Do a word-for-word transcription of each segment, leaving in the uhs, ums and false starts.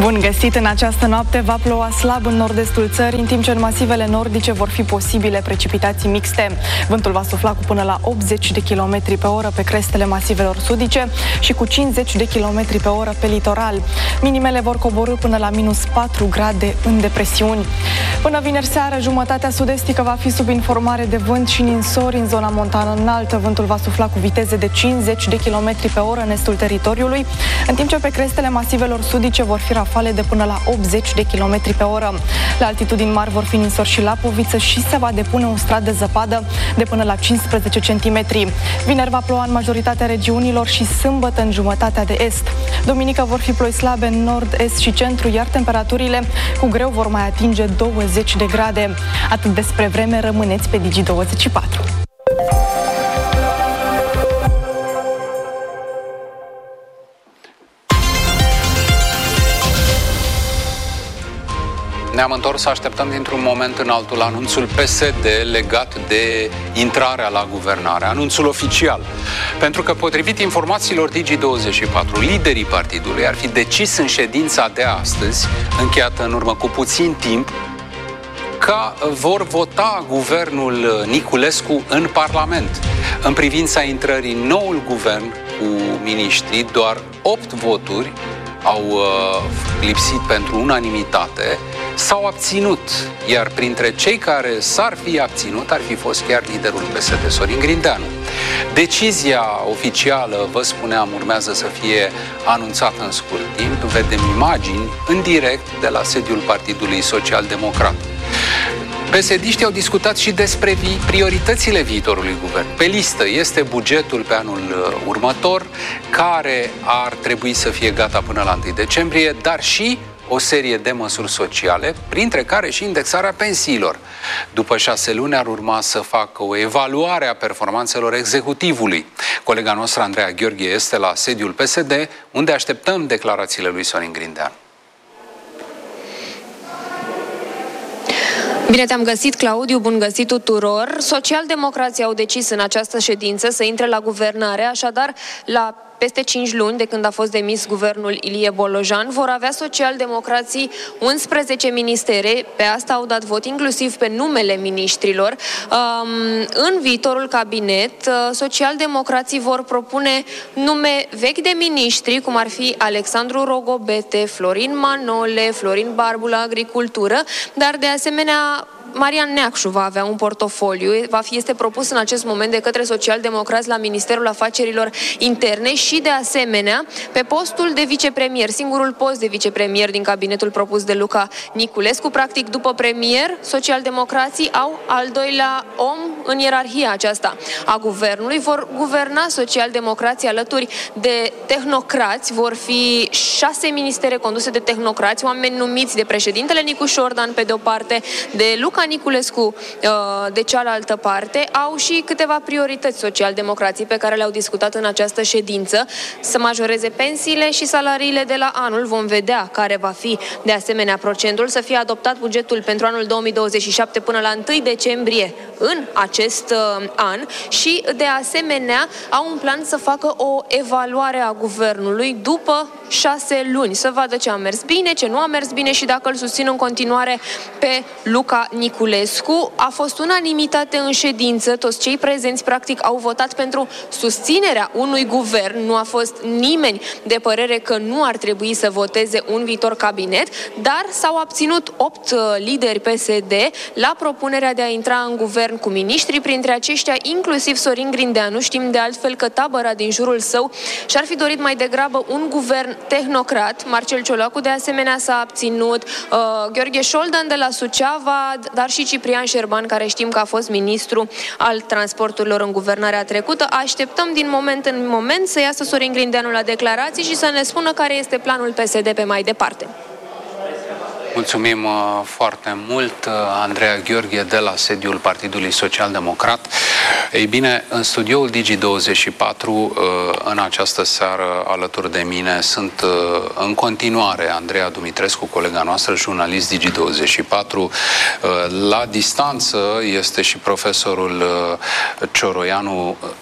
Bun găsit! În această noapte va ploua slab în nord-estul țării, în timp ce în masivele nordice vor fi posibile precipitații mixte. Vântul va sufla cu până la optzeci de kilometri pe oră pe crestele masivelor sudice și cu cincizeci de kilometri pe oră pe litoral. Minimele vor coborî până la minus patru grade în depresiuni. Până vineri seară, jumătatea sud-estică va fi sub informare de vânt și ninsori în zona montană înaltă. Vântul va sufla cu viteze de cincizeci de kilometri pe oră în estul teritoriului, în timp ce pe crestele masivelor sudice vor fi rafale de până la optzeci de kilometri pe oră. La altitudini mari vor fi ninsori și lapoviță și se va depune un strat de zăpadă de până la cincisprezece centimetri. Vineri va ploua în majoritatea regiunilor și sâmbătă în jumătatea de est. Duminică vor fi ploi slabe în nord, est și centru, iar temperaturile cu greu vor mai atinge douăzeci de grade. Atât despre vreme, rămâneți pe Digi douăzeci și patru. Ne-am întors să așteptăm dintr-un moment în altul anunțul P S D legat de intrarea la guvernare, anunțul oficial. Pentru că, potrivit informațiilor Digi douăzeci și patru, liderii partidului ar fi decis în ședința de astăzi, încheiată în urmă cu puțin timp, că vor vota guvernul Niculescu în Parlament. În privința intrării în noul guvern cu miniștri, doar opt voturi au uh, lipsit pentru unanimitate, s-au abținut, iar printre cei care s-ar fi abținut ar fi fost chiar liderul P S D, Sorin Grindeanu. Decizia oficială, vă spuneam, urmează să fie anunțată în scurt timp. Vedem imagini în direct de la sediul Partidului Social-Democrat. P S D-știi au discutat și despre vi- prioritățile viitorului guvern. Pe listă este bugetul pe anul uh, următor, care ar trebui să fie gata până la întâi decembrie, dar și o serie de măsuri sociale, printre care și indexarea pensiilor. După șase luni ar urma să facă o evaluare a performanțelor executivului. Colega noastră, Andreea Gheorghe, este la sediul P S D, unde așteptăm declarațiile lui Sorin Grindeanu. Bine te-am găsit, Claudiu, bun găsit tuturor. Socialdemocrații au decis în această ședință să intre la guvernare, așadar, la peste cinci luni de când a fost demis guvernul Ilie Bolojan, vor avea socialdemocrații unsprezece ministere, pe asta au dat vot, inclusiv pe numele miniștrilor. În viitorul cabinet, socialdemocrații vor propune nume vechi de miniștri, cum ar fi Alexandru Rogobete, Florin Manole, Florin Barbu la agricultură, dar de asemenea Marian Neacșu va avea un portofoliu, va fi, este propus în acest moment de către socialdemocrați la Ministerul Afacerilor Interne și, de asemenea, pe postul de vicepremier, singurul post de vicepremier din cabinetul propus de Luca Niculescu. Practic, după premier, socialdemocrații au al doilea om în ierarhia aceasta a guvernului. Vor guverna socialdemocrații alături de tehnocrați, vor fi șase ministere conduse de tehnocrați, oameni numiți de președintele Nicu Șordan, pe de o parte, de Luca Niculescu, de cealaltă parte. Au și câteva priorități socialdemocrații pe care le-au discutat în această ședință: să majoreze pensiile și salariile de la anul. Vom vedea care va fi de asemenea procentul, să fie adoptat bugetul pentru anul două mii douăzeci și șapte până la întâi decembrie în acest an și, de asemenea, au un plan să facă o evaluare a guvernului după șase luni, să vadă ce a mers bine, ce nu a mers bine și dacă îl susțin în continuare pe Luca Niculescu. A fost unanimitate în ședință, toți cei prezenți practic au votat pentru susținerea unui guvern, nu a fost nimeni de părere că nu ar trebui să voteze un viitor cabinet, dar s-au abținut opt lideri P S D la propunerea de a intra în guvern cu miniștri, printre aceștia inclusiv Sorin Grindeanu. Știm de altfel că tabăra din jurul său și-ar fi dorit mai degrabă un guvern tehnocrat. Marcel Ciolacu de asemenea s-a abținut, uh, Gheorghe Șoldan de la Suceava, dar și Ciprian Șerban, care știm că a fost ministru al transporturilor în guvernarea trecută. Așteptăm din moment în moment să iasă Sorin Grindeanu la declarații și să ne spună care este planul P S D pe mai departe. Mulțumim uh, foarte mult, uh, Andreea Gheorghe, de la sediul Partidului Social-Democrat. Ei bine, în studioul Digi douăzeci și patru, uh, în această seară, alături de mine, sunt uh, în continuare Andreea Dumitrescu, colega noastră, jurnalist Digi douăzeci și patru. Uh, la distanță este și profesorul uh, Cioroianu.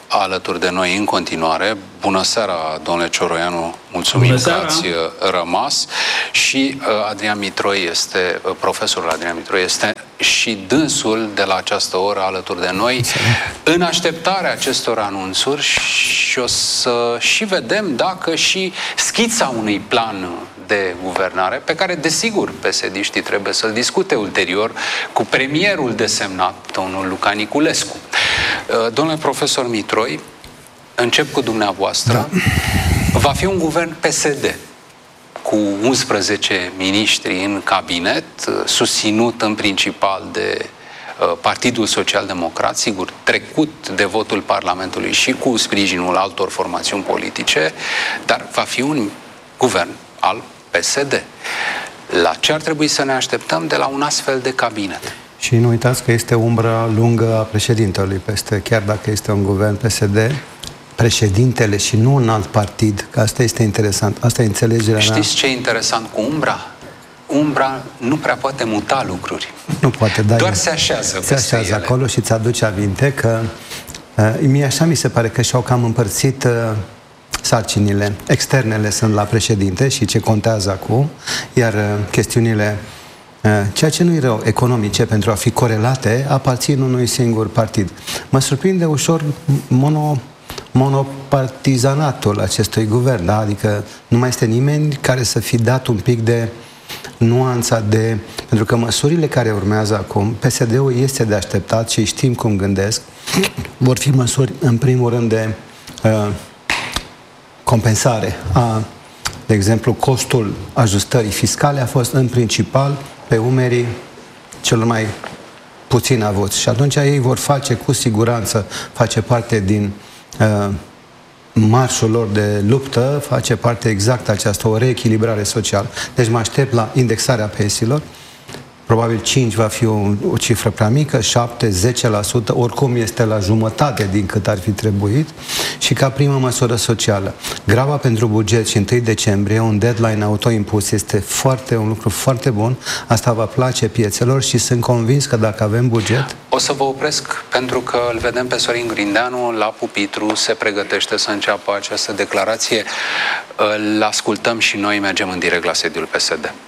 alături de noi în continuare. Bună seara, domnule Cioroianu, mulțumim că ați rămas. Și Adrian Mitroi este, profesorul Adrian Mitroi este și dânsul de la această oră alături de noi în așteptarea acestor anunțuri și o să și vedem dacă și schița unui plan de guvernare, pe care desigur P S D-știi trebuie să-l discute ulterior cu premierul desemnat, domnul Luca Niculescu. Domnule profesor Mitroi, încep cu dumneavoastră. Da. Va fi un guvern P S D cu unsprezece miniștri în cabinet, susținut în principal de Partidul Social Democrat, sigur, trecut de votul Parlamentului și cu sprijinul altor formațiuni politice, dar va fi un guvern al P S D. La ce ar trebui să ne așteptăm de la un astfel de cabinet? Și nu uitați că este umbra lungă a președintelui peste, chiar dacă este un guvern P S D, președintele și nu un alt partid, că asta este interesant, asta e înțelegerea Știți mea. ce e interesant cu umbra? Umbra nu prea poate muta lucruri. Nu poate, dar doar se așează se așează ele acolo și îți aduce aminte că uh, mie așa mi se pare că și-au cam împărțit uh, sarcinile. Externele sunt la președinte și ce contează acum, iar uh, chestiunile uh, ceea ce nu-i rău, economice, pentru a fi corelate, aparțin unui singur partid. Mă surprinde ușor mono monopartizanatul acestui guvern, da? Adică nu mai este nimeni care să fi dat un pic de nuanța de... Pentru că măsurile care urmează acum, P S D-ul este de așteptat și știm cum gândesc, vor fi măsuri, în primul rând, de uh, compensare a, de exemplu, costul ajustării fiscale a fost în principal pe umerii celor mai puțin avuți. Și atunci ei vor face, cu siguranță, face parte din Uh, marșul lor de luptă, face parte exact această, o reechilibrare socială. Deci mă aștept la indexarea pensiilor. Probabil cinci va fi o, o cifră prea mică, șapte, zece la sută, oricum este la jumătate din cât ar fi trebuit. Și ca primă măsură socială, graba pentru buget și întâi decembrie, un deadline autoimpus, este foarte, un lucru foarte bun. Asta va place piețelor și sunt convins că dacă avem buget... O să vă opresc pentru că îl vedem pe Sorin Grindeanu la pupitru, se pregătește să înceapă această declarație. Îl ascultăm și noi, mergem în direct la sediul P S D.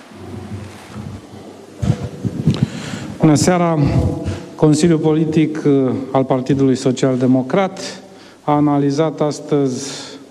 Bună seara! Consiliul Politic al Partidului Social Democrat a analizat astăzi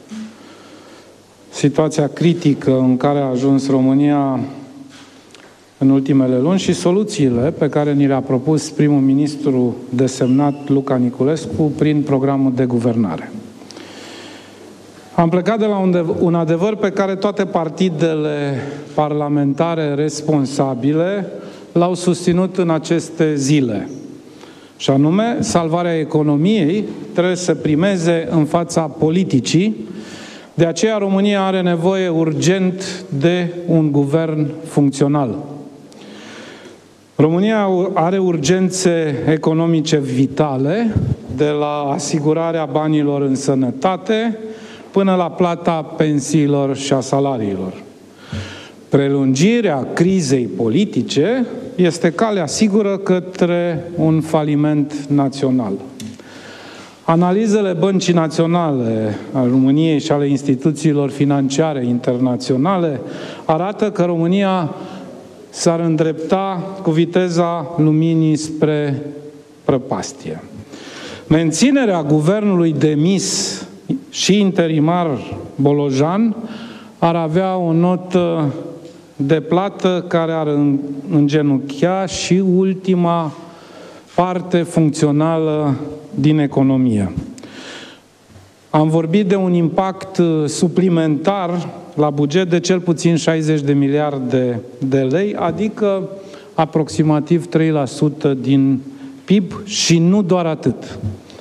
situația critică în care a ajuns România în ultimele luni și soluțiile pe care ni le-a propus primul ministru desemnat Luca Niculescu prin programul de guvernare. Am plecat de la un adevăr pe care toate partidele parlamentare responsabile l-au susținut în aceste zile. Și anume, salvarea economiei trebuie să primeze în fața politicii. De aceea România are nevoie urgent de un guvern funcțional. România are urgențe economice vitale, de la asigurarea banilor în sănătate până la plata pensiilor și a salariilor. Prelungirea crizei politice este calea sigură către un faliment național. Analizele Băncii Naționale a României și ale instituțiilor financiare internaționale arată că România s-ar îndrepta cu viteza luminii spre prăpastie. Menținerea guvernului demis și interimar Bolojan ar avea o notă de plată care ar îngenunchea și ultima parte funcțională din economie. Am vorbit de un impact suplimentar la buget de cel puțin șaizeci de miliarde de lei, adică aproximativ trei la sută din P I B și nu doar atât.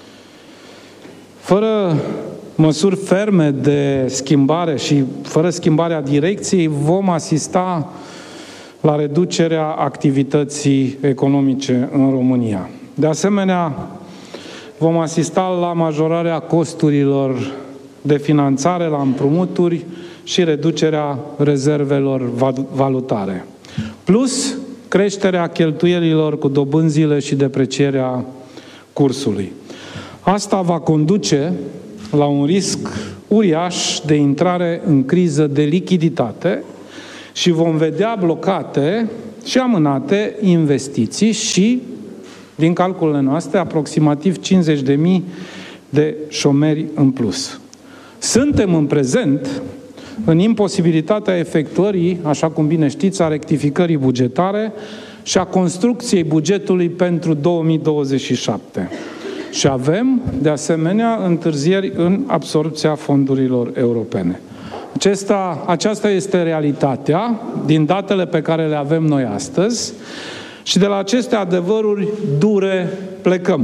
Fără măsuri ferme de schimbare și fără schimbarea direcției, vom asista la reducerea activității economice în România. De asemenea, vom asista la majorarea costurilor de finanțare la împrumuturi și reducerea rezervelor valutare. Plus, creșterea cheltuielilor cu dobânzile și deprecierea cursului. Asta va conduce la un risc uriaș de intrare în criză de lichiditate și vom vedea blocate și amânate investiții și, din calculele noastre, aproximativ cincizeci de mii de șomeri în plus. Suntem în prezent în imposibilitatea efectuării, așa cum bine știți, a rectificării bugetare și a construcției bugetului pentru două mii douăzeci și șapte. Și avem, de asemenea, întârzieri în absorbția fondurilor europene. Acesta, aceasta este realitatea din datele pe care le avem noi astăzi și de la aceste adevăruri dure plecăm.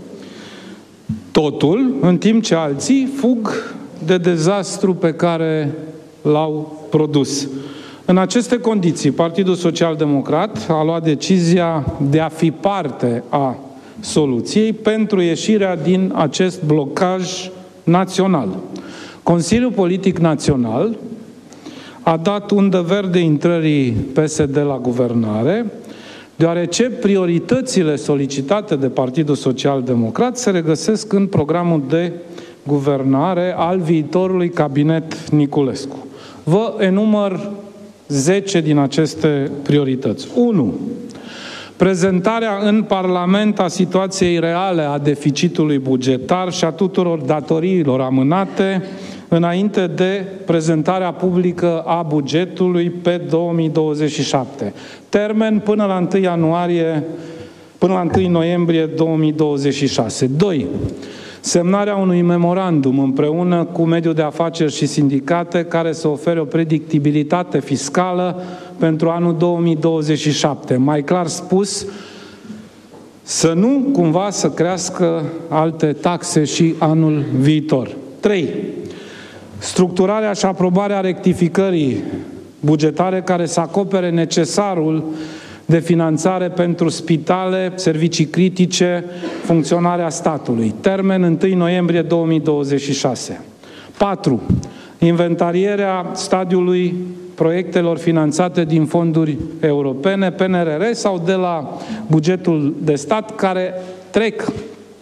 Totul, în timp ce alții fug de dezastru pe care l-au produs. În aceste condiții, Partidul Social Democrat a luat decizia de a fi parte a soluției pentru ieșirea din acest blocaj național. Consiliul Politic Național a dat undă verde intrării P S D la guvernare, deoarece prioritățile solicitate de Partidul Social Democrat se regăsesc în programul de guvernare al viitorului cabinet Niculescu. Vă enumăr zece din aceste priorități. unu. Prezentarea în Parlament a situației reale a deficitului bugetar și a tuturor datoriilor amânate înainte de prezentarea publică a bugetului pe două mii douăzeci și șapte. Termen până la întâi ianuarie, până la întâi noiembrie două mii douăzeci și șase. doi. Semnarea unui memorandum împreună cu mediul de afaceri și sindicate care să ofere o predictibilitate fiscală pentru anul două mii douăzeci și șapte. Mai clar spus, să nu cumva să crească alte taxe și anul viitor. trei. Structurarea și aprobarea rectificării bugetare care să acopere necesarul de finanțare pentru spitale, servicii critice, funcționarea statului. Termen întâi noiembrie două mii douăzeci și șase. patru. Inventarierea stadiului proiectelor finanțate din fonduri europene, P N R R sau de la bugetul de stat care trec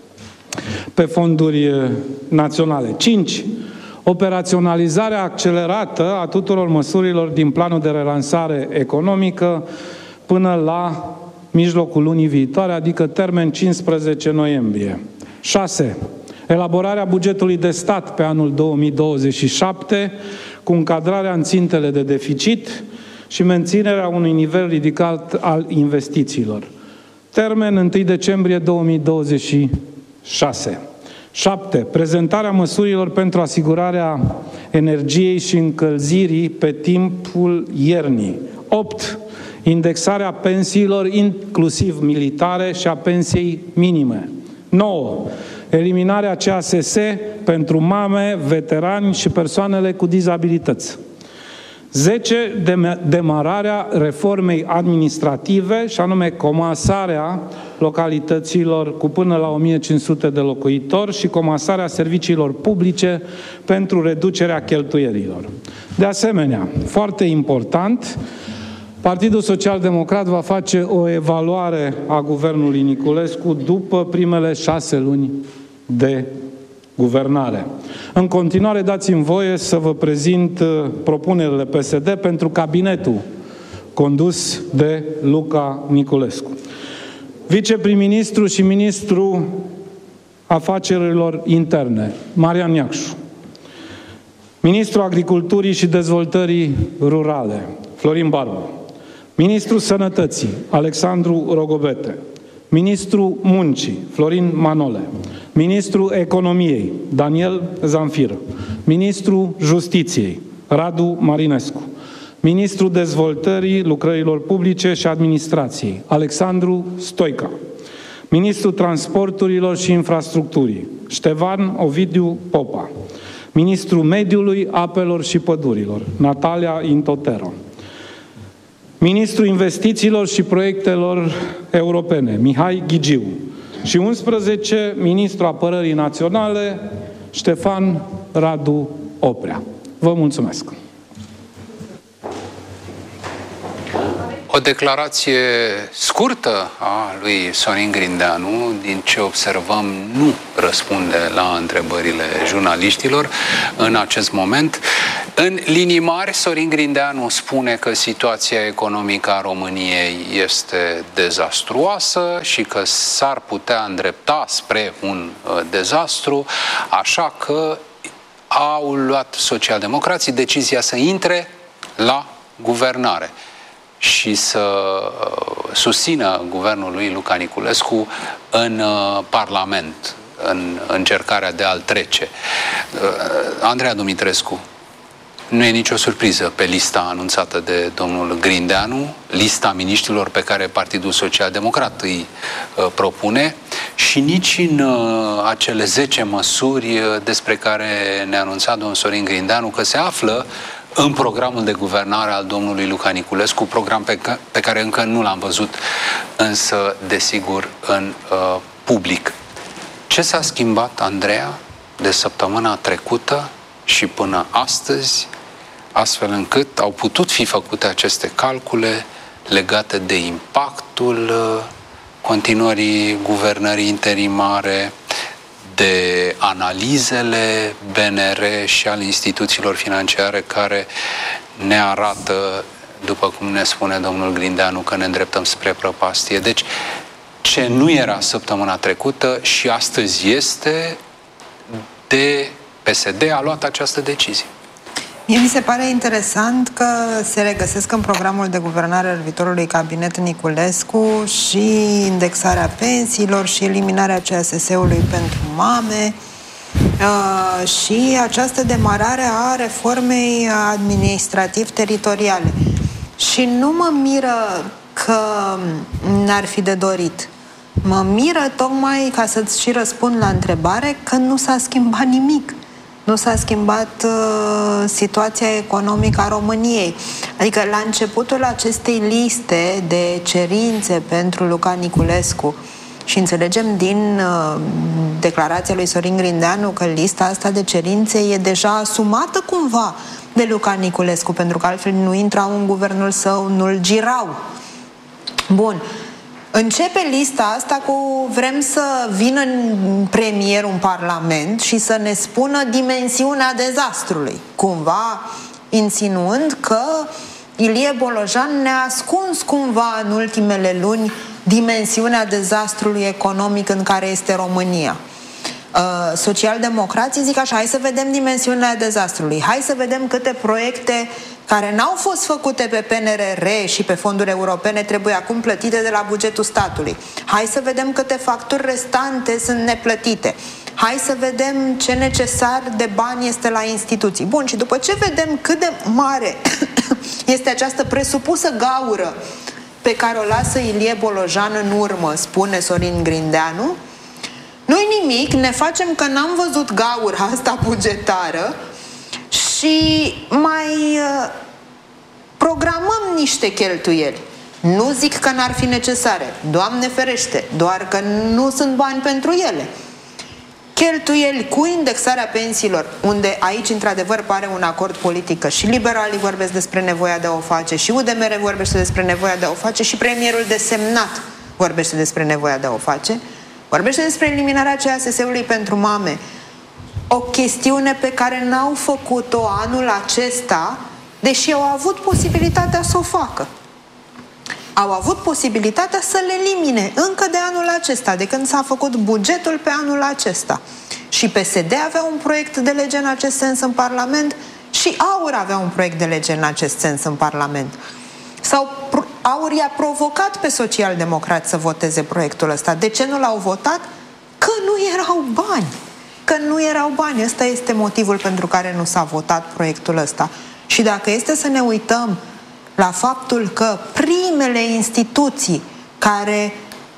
pe fonduri naționale. cinci. Operaționalizarea accelerată a tuturor măsurilor din planul de relansare economică până la mijlocul lunii viitoare, adică termen cincisprezece noiembrie. șase. Elaborarea bugetului de stat pe anul două mii douăzeci și șapte, cu încadrarea în țintele de deficit și menținerea unui nivel ridicat al investițiilor. Termen întâi decembrie două mii douăzeci și șase. șapte. Prezentarea măsurilor pentru asigurarea energiei și încălzirii pe timpul iernii. opt. Indexarea pensiilor, inclusiv militare, și a pensiei minime. nouă. Eliminarea C A S S pentru mame, veterani și persoanele cu dizabilități. zece. Demararea reformei administrative, și anume comasarea localităților cu până la o mie cinci sute de locuitori și comasarea serviciilor publice pentru reducerea cheltuielilor. De asemenea, foarte important, Partidul Social Democrat va face o evaluare a guvernului Niculescu după primele șase luni de guvernare. În continuare, dați-mi voie să vă prezint propunerile P S D pentru cabinetul condus de Luca Niculescu. Viceprim-ministru și ministru afacerilor interne, Marian Iacșu. Ministrul Agriculturii și Dezvoltării Rurale, Florin Barbu. Ministrul Sănătății, Alexandru Rogobete. Ministrul Muncii, Florin Manole. Ministrul Economiei, Daniel Zamfir. Ministrul Justiției, Radu Marinescu. Ministrul Dezvoltării, Lucrărilor Publice și Administrației, Alexandru Stoica. Ministrul Transporturilor și Infrastructurii, Ștefan Ovidiu Popa. Ministrul Mediului, Apelor și Pădurilor, Natalia Intotero. Ministrul Investițiilor și Proiectelor Europene, Mihai Ghigiu. Și unsprezece. Ministrul Apărării Naționale, Ștefan Radu Oprea. Vă mulțumesc! O declarație scurtă a lui Sorin Grindeanu, din ce observăm, nu răspunde la întrebările jurnaliștilor în acest moment. În linii mari, Sorin Grindeanu spune că situația economică a României este dezastruoasă și că s-ar putea îndrepta spre un uh, dezastru, așa că au luat socialdemocrații decizia să intre la guvernare și să susțină guvernul lui Luca Niculescu în uh, Parlament, în încercarea de a-l trece. Uh, Andreea Dumitrescu, nu e nicio surpriză pe lista anunțată de domnul Grindeanu, lista miniștrilor pe care Partidul Social Democrat îi uh, propune, și nici în uh, acele zece măsuri uh, despre care ne-a anunțat domnul Sorin Grindeanu că se află în programul de guvernare al domnului Luca Niculescu, program pe, ca, pe care încă nu l-am văzut, însă, desigur, în uh, public. Ce s-a schimbat, Andreea, de săptămâna trecută și până astăzi, astfel încât au putut fi făcute aceste calcule legate de impactul uh, continuării guvernării interimare, de analizele B N R și ale instituțiilor financiare care ne arată, după cum ne spune domnul Grindeanu, că ne îndreptăm spre prăpastie. Deci, ce nu era săptămâna trecută și astăzi este, de P S D a luat această decizie. Mie mi se pare interesant că se regăsesc în programul de guvernare al viitorului cabinet Niculescu și indexarea pensiilor și eliminarea C S S-ului pentru mame uh, și această demarare a reformei administrativ-teritoriale. Și nu mă miră că n-ar fi de dorit. Mă miră tocmai, ca să-ți și răspund la întrebare, că nu s-a schimbat nimic. Nu s-a schimbat uh, situația economică a României. Adică la începutul acestei liste de cerințe pentru Luca Niculescu, și înțelegem din uh, declarația lui Sorin Grindeanu că lista asta de cerințe e deja asumată cumva de Luca Niculescu, pentru că altfel nu intrau în guvernul său, nu-l girau. Bun. Începe lista asta cu vrem să vină premierul în Parlament și să ne spună dimensiunea dezastrului, cumva insinuând că Ilie Bolojan ne-a ascuns cumva în ultimele luni dimensiunea dezastrului economic în care este România. Uh, socialdemocrații zic așa, hai să vedem dimensiunea dezastrului, hai să vedem câte proiecte care n-au fost făcute pe P N R R și pe fonduri europene trebuie acum plătite de la bugetul statului. Hai să vedem câte facturi restante sunt neplătite. Hai să vedem ce necesar de bani este la instituții. Bun, și după ce vedem cât de mare este această presupusă gaură pe care o lasă Ilie Bolojan în urmă, spune Sorin Grindeanu, nu-i nimic, ne facem că n-am văzut gaura asta bugetară și mai uh, programăm niște cheltuieli. Nu zic că n-ar fi necesare, Doamne ferește, doar că nu sunt bani pentru ele. Cheltuieli cu indexarea pensiilor, unde aici într-adevăr pare un acord politic, că și liberalii vorbesc despre nevoia de a o face, și U D M R vorbește despre nevoia de a o face, și premierul desemnat vorbește despre nevoia de a o face, vorbește despre eliminarea C S S-ului pentru mame. O chestiune pe care n-au făcut-o anul acesta, deși au avut posibilitatea să o facă. Au avut posibilitatea să le elimine încă de anul acesta, de când s-a făcut bugetul pe anul acesta. Și P S D avea un proiect de lege în acest sens în Parlament și AUR avea un proiect de lege în acest sens în Parlament. Sau AUR i-a provocat pe socialdemocrați să voteze proiectul ăsta. De ce nu l-au votat? Că nu erau bani. Că nu erau bani. Ăsta este motivul pentru care nu s-a votat proiectul ăsta. Și dacă este să ne uităm la faptul că primele instituții care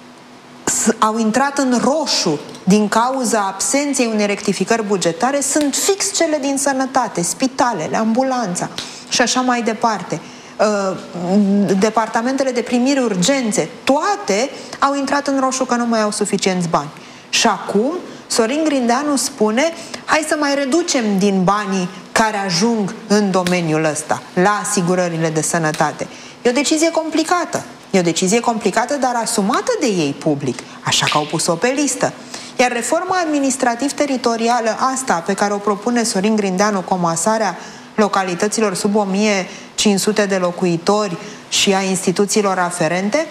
au intrat în roșu din cauza absenței unei rectificări bugetare sunt fix cele din sănătate, spitalele, ambulanța și așa mai departe. Departamentele de primiri, urgențe, toate au intrat în roșu că nu mai au suficienți bani. Și acum Sorin Grindeanu spune, hai să mai reducem din banii care ajung în domeniul ăsta, la asigurările de sănătate. E o decizie complicată. E o decizie complicată, dar asumată de ei public, așa că au pus-o pe listă. Iar reforma administrativ-teritorială, asta pe care o propune Sorin Grindeanu, comasarea localităților sub o mie cinci sute de locuitori și a instituțiilor aferente,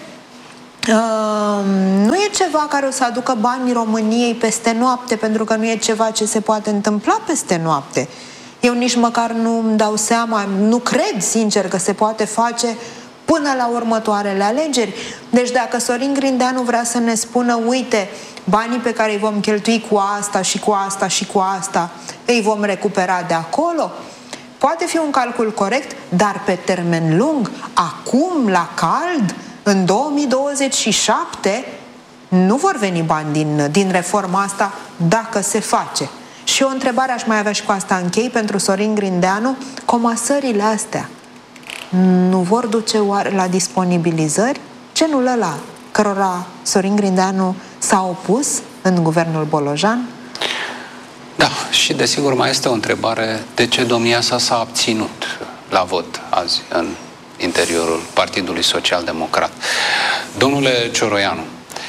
nu e ceva care o să aducă bani României peste noapte, pentru că nu e ceva ce se poate întâmpla peste noapte. Eu nici măcar nu îmi dau seama, nu cred sincer că se poate face până la următoarele alegeri. Deci dacă Sorin Grindeanu vrea să ne spună, uite, banii pe care îi vom cheltui cu asta și cu asta și cu asta, îi vom recupera de acolo, poate fi un calcul corect, dar pe termen lung, acum, la cald, în două mii douăzeci și șapte, nu vor veni bani din, din reforma asta dacă se face. Și o întrebare aș mai avea și cu asta închei pentru Sorin Grindeanu: comasările astea nu vor duce oare la disponibilizări? Genul ăla cărora Sorin Grindeanu s-a opus în guvernul Bolojan? Da, și desigur mai este o întrebare: de ce domnia sa s-a abținut la vot azi în interiorul Partidului Social-Democrat? Domnule Cioroianu,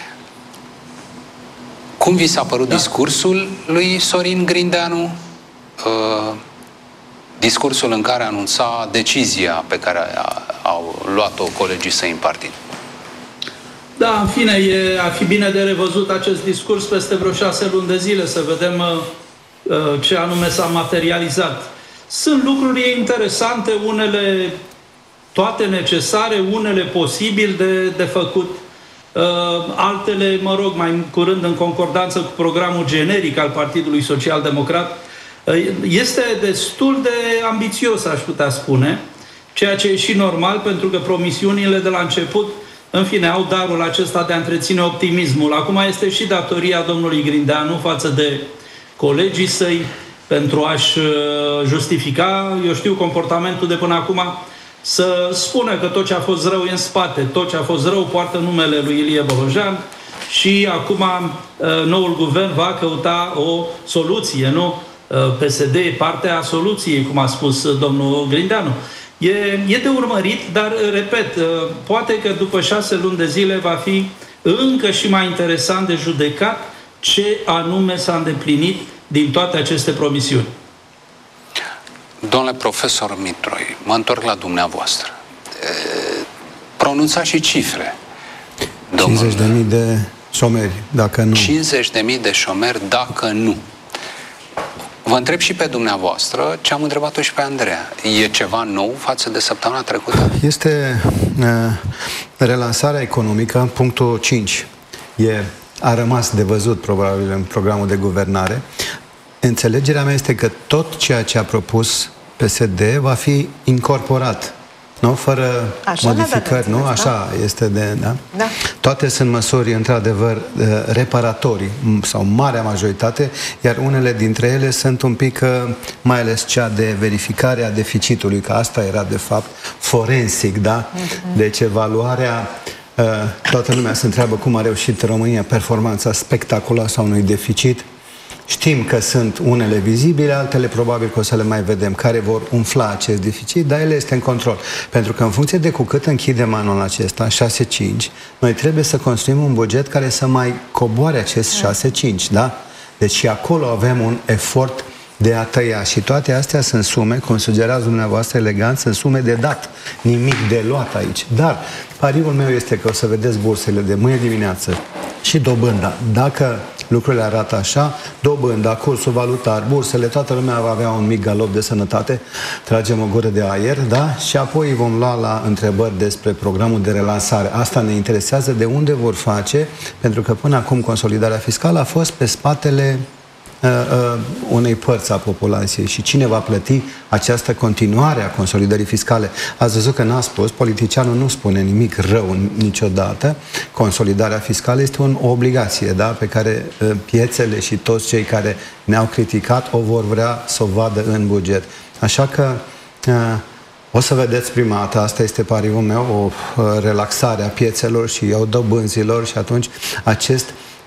cum vi s-a părut da. discursul lui Sorin Grindeanu? Uh, discursul în care anunța decizia pe care a, au luat-o colegii săi în partid. Da, în fine, e, ar fi bine de revăzut acest discurs peste vreo șase luni de zile, să vedem uh, ce anume s-a materializat. Sunt lucruri interesante, unele toate necesare, unele posibil de, de făcut, uh, altele, mă rog, mai curând în concordanță cu programul generic al Partidului Social-Democrat. Uh, este destul de ambițios, aș putea spune, ceea ce e și normal, pentru că promisiunile de la început, în fine, au darul acesta de a întreține optimismul. Acum este și datoria domnului Grindeanu față de colegii săi pentru a-și justifica, eu știu, comportamentul de până acum, să spună că tot ce a fost rău e în spate, tot ce a fost rău poartă numele lui Ilie Bolojan și acum noul guvern va căuta o soluție, nu? P S D e partea soluției, cum a spus domnul Grindeanu. E, e de urmărit, dar, repet, poate că după șase luni de zile va fi încă și mai interesant de judecat ce anume s-a îndeplinit din toate aceste promisiuni. Domnule profesor Mitroi, mă întorc la dumneavoastră. Pronunța și cifre. cincizeci de mii de șomeri, dacă nu. cincizeci de mii de șomeri, dacă nu. Vă întreb și pe dumneavoastră ce am întrebat-o și pe Andreea. E ceva nou față de săptămâna trecută? Este uh, relansarea economică, punctul cinci. E, a rămas de văzut probabil în programul de guvernare. Înțelegerea mea este că tot ceea ce a propus P S D va fi incorporat, nu? Fără așa modificări, nu? Așa da? este de... Da? Da. Toate sunt măsuri, într-adevăr, reparatorii, sau marea majoritate, iar unele dintre ele sunt un pic, mai ales cea de verificare a deficitului, că asta era, de fapt, forensic, da? Uh-huh. Deci, evaluarea... Toată lumea se întreabă cum a reușit România performanța spectaculoasă a unui deficit. Știm că sunt unele vizibile, altele probabil că o să le mai vedem, care vor umfla acest deficit, dar ele este în control. Pentru că în funcție de cu cât închidem anul acesta, șase cinci, noi trebuie să construim un buget care să mai coboare acest șase cinci, da? Deci și acolo avem un efort de a tăia. Și toate astea sunt sume, cum sugerați dumneavoastră elegant, sunt sume de dat. Nimic de luat aici. Dar pariul meu este că o să vedeți bursele de mâine dimineață și dobânda. Dacă lucrurile arată așa, dobânda, cursul valutar, bursele, toată lumea va avea un mic galop de sănătate, tragem o gură de aer, da? Și apoi vom lua la întrebări despre programul de relansare. Asta ne interesează, de unde vor face, pentru că până acum consolidarea fiscală a fost pe spatele uh, uh, unei părți a populației. Și cine va plăti această continuare a consolidării fiscale? Ați văzut că n-a spus, politicianul nu spune nimic rău niciodată. Consolidarea fiscală este o obligație, da? Pe care uh, piețele și toți cei care ne-au criticat o vor vrea să o vadă în buget. Așa că uh, o să vedeți prima dată, asta este pariul meu, o uh, relaxare a piețelor și o dobânzilor și atunci acest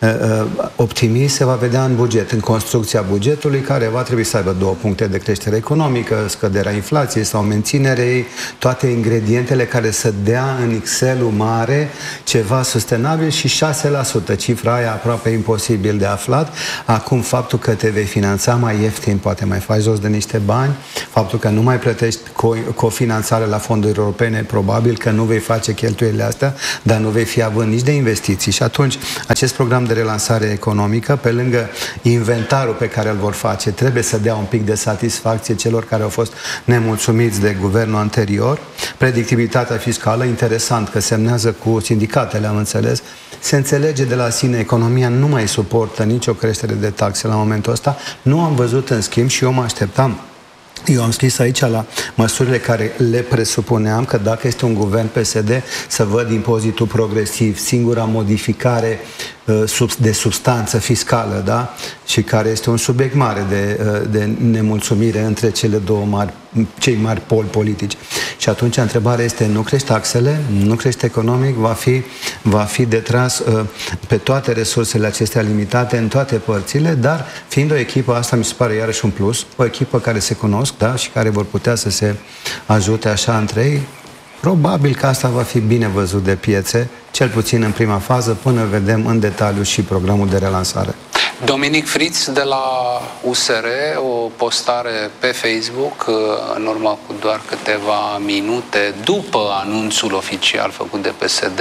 optimist se va vedea în buget, în construcția bugetului, care va trebui să aibă două puncte de creștere economică, scăderea inflației sau menținerea ei, toate ingredientele care să dea în Excel-ul mare ceva sustenabil și șase la sută, cifra aia aproape imposibil de aflat. Acum, faptul că te vei finanța mai ieftin, poate mai faci jos de niște bani, faptul că nu mai plătești co- cofinanțare la fonduri europene, probabil că nu vei face cheltuielile astea, dar nu vei fi având nici de investiții. Și atunci, acest program de relansare economică, pe lângă inventarul pe care îl vor face, trebuie să dea un pic de satisfacție celor care au fost nemulțumiți de guvernul anterior. Predictibilitatea fiscală, interesant că semnează cu sindicatele, am înțeles, se înțelege de la sine, economia nu mai suportă nicio creștere de taxe la momentul ăsta. Nu am văzut, în schimb, și eu mă așteptam. Eu am scris aici la măsurile care le presupuneam că dacă este un guvern P S D, să văd impozitul progresiv, singura modificare de substanță fiscală, da? Și care este un subiect mare de, de nemulțumire între cele două mari, cei mari poli politici. Și atunci întrebarea este, nu crește taxele, nu crește economic, va fi, va fi detras uh, pe toate resursele acestea limitate, în toate părțile, dar fiind o echipă, asta mi se pare iarăși un plus, o echipă care se cunosc, da? Și care vor putea să se ajute așa între ei, probabil că asta va fi bine văzut de piețe, cel puțin în prima fază, până vedem în detaliu și programul de relansare. Dominic Fritz de la U S R, o postare pe Facebook în urmă cu doar câteva minute după anunțul oficial făcut de P S D.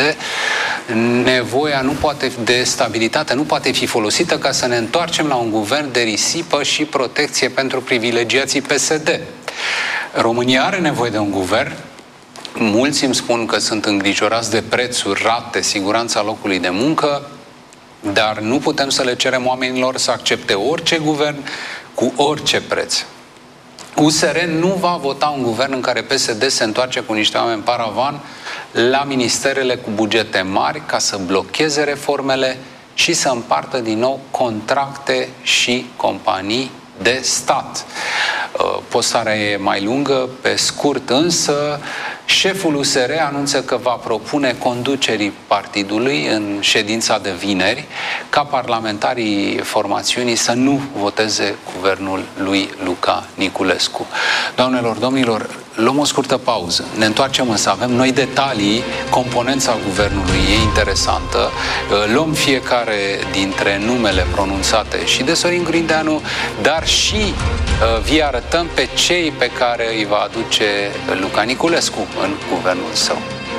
Nevoia nu poate de stabilitate nu poate fi folosită ca să ne întoarcem la un guvern de risipă și protecție pentru privilegiații P S D. România are nevoie de un guvern. Mulți îmi spun că sunt îngrijorați de prețuri, rate, siguranța locului de muncă, dar nu putem să le cerem oamenilor să accepte orice guvern cu orice preț. U S R nu va vota un guvern în care P S D se întoarce cu niște oameni paravan la ministerele cu bugete mari ca să blocheze reformele și să împartă din nou contracte și companii de stat. Postarea e mai lungă, pe scurt însă, șeful U S R anunță că va propune conducerii partidului în ședința de vineri ca parlamentarii formațiunii să nu voteze guvernul lui Luca Niculescu. Doamnelor, domnilor, luăm o scurtă pauză. Ne întoarcem însă, avem noi detalii, componența guvernului e interesantă. Luăm fiecare dintre numele pronunțate și de Sorin Grindeanu, dar și vi arătăm pe cei pe care îi va aduce Luca Niculescu în guvernul său.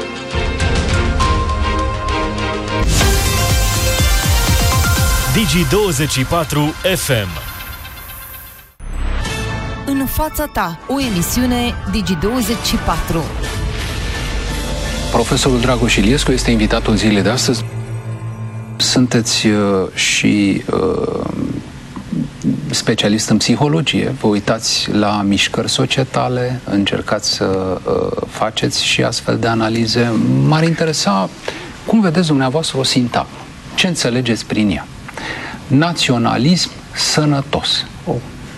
Digi douăzeci și patru F M. În fața ta, o emisiune Digi douăzeci și patru. Profesorul Dragoș Iliescu este invitatul zilei de astăzi. Sunteți uh, și uh, specialist în psihologie. Vă uitați la mișcări societale, încercați să uh, faceți și astfel de analize. M-ar interesa cum vedeți dumneavoastră o sintagmă. Ce înțelegeți prin ea? Naționalism sănătos. Oh.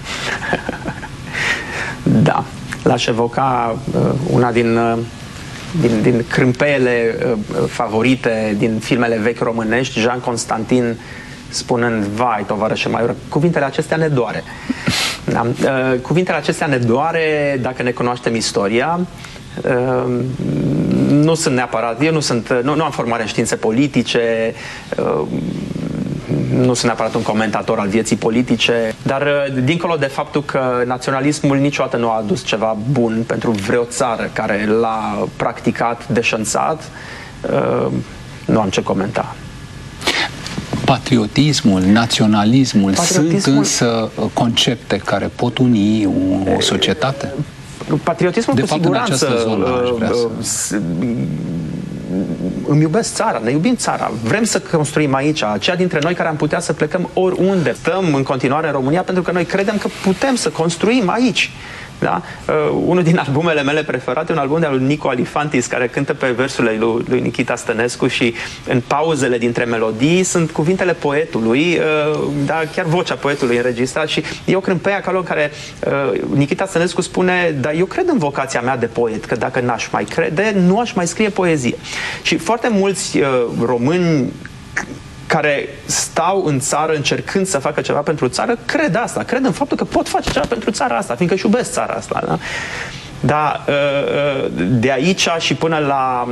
Da, l-aș evoca uh, una din, uh, din, din crâmpeele uh, favorite din filmele vechi românești, Jean Constantin spunând, vai, tovarășe Maioră, cuvintele acestea ne doare. Da? Uh, cuvintele acestea ne doare dacă ne cunoaștem istoria. Uh, nu sunt neapărat, eu nu, sunt, nu, nu am formare în științe politice, uh, nu sunt neapărat un comentator al vieții politice, dar dincolo de faptul că naționalismul niciodată nu a adus ceva bun pentru vreo țară care l-a practicat deșanțat, nu am ce comenta. Patriotismul, naționalismul, Patriotismul... sunt însă concepte care pot uni o societate? Patriotismul, de cu fapt, siguranță, în această zonă, aș vrea să... îmi iubesc țara, ne iubim țara, vrem să construim aici, aceia dintre noi care am putea să plecăm oriunde. Stăm în continuare în România pentru că noi credem că putem să construim aici. Da? Uh, unul din albumele mele preferate, un album de al lui Nico Alifantis, care cântă pe versurile lui, lui Nikita Stănescu și în pauzele dintre melodii sunt cuvintele poetului, uh, da, chiar vocea poetului înregistrat și e o crâmpeie acolo în care uh, Nikita Stănescu spune, dar eu cred în vocația mea de poet, că dacă n-aș mai crede, nu aș mai scrie poezie. Și foarte mulți uh, români care stau în țară încercând să facă ceva pentru țară, cred asta, cred în faptul că pot face ceva pentru țara asta, fiindcă își iubesc țara asta. Da? Dar de aici și până la,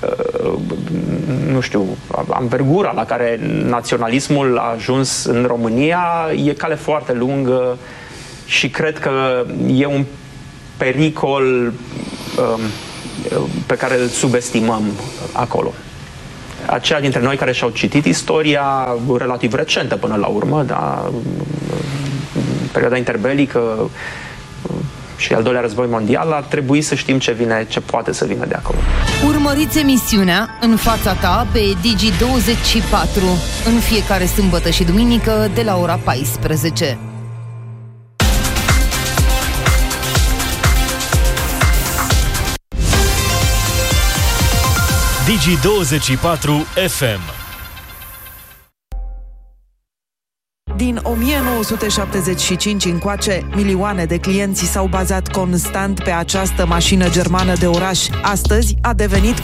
nu știu, anvergura la care naționalismul a ajuns în România, e cale foarte lungă și cred că e un pericol pe care îl subestimăm acolo. Aceia dintre noi care și-au citit istoria relativ recentă până la urmă, da, perioada interbelică și al doilea război mondial, ar trebui să știm ce vine, ce poate să vină de acolo. Urmăriți emisiunea În fața ta pe Digi douăzeci și patru în fiecare sâmbătă și duminică de la ora paisprezece. Digi douăzeci și patru F M. Din o mie nouă sute șaptezeci și cinci încoace, milioane de clienți s-au bazat constant pe această mașină germană de oraș. Astăzi a devenit